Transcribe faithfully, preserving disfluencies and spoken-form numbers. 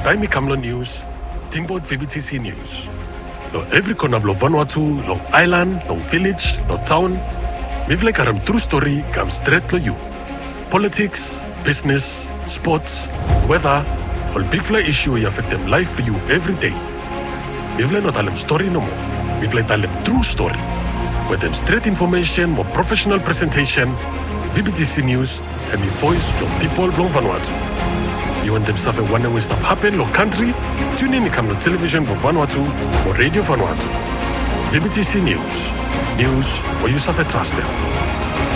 time Kamlo News, think about V B T C News. Lo every corner of Vanuatu, long island, long village, long town, we've like a true story comes straight to you. Politics, business, sports, weather, all big fly issue we affect them life for you every day. We've like not tell them story no more. We've like tell them true story. With them straight information, more professional presentation, V B T C News, and the voice of people from Vanuatu. You want them stuff and wonder what stuff happen, lo country, tune in to come to television for Vanuatu or radio Vanuatu. V B T C News. News where you suffer trust them.